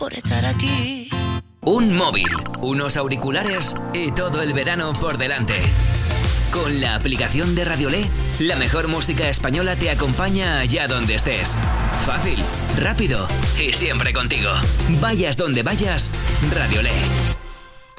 por estar aquí. Un móvil, unos auriculares y todo el verano por delante. Con la aplicación de Radiolé, la mejor música española te acompaña allá donde estés. Fácil, rápido y siempre contigo. Vayas donde vayas, Radiolé.